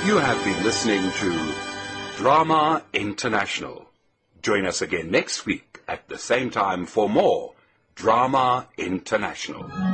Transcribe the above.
You have been listening to Drama International. Join us again next week at the same time for more Drama International.